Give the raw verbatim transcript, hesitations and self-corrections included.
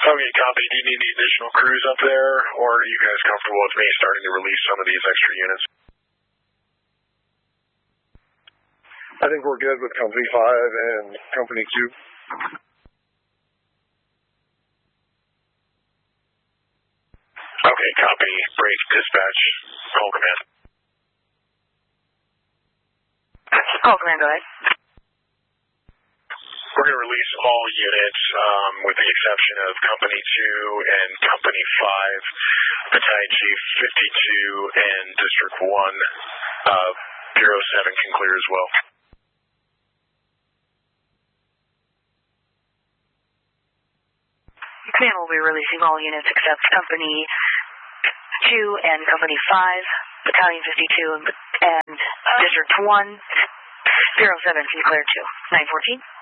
Okay, copy. Do you need any additional crews up there, or are you guys comfortable with me starting to release some of these extra units? I think we're good with Company five and Company two. Okay, copy. Break, dispatch, call command. Call command, go ahead. We're going to release all units, um, with the exception of Company two and Company five, Battalion Chief fifty-two, and District one. Uh, Bureau seven can clear as well. Command will be releasing all units except Company two and Company five, Battalion fifty-two, and, and District one. Bureau seven can clear too. nine fourteen.